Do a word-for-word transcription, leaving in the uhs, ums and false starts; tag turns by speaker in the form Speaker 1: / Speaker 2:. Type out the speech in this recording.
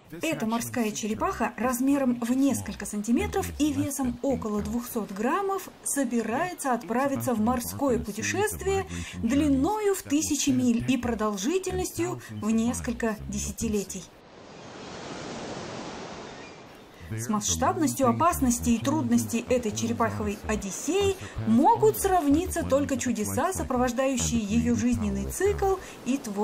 Speaker 1: Эта морская черепаха размером в несколько сантиметров и весом около двухсот граммов собирается отправиться в морское путешествие длиною в тысячи миль и продолжительностью в несколько десятилетий. С масштабностью опасности и трудностей этой черепаховой одиссеи могут сравниться только чудеса, сопровождающие ее жизненный цикл и творчество.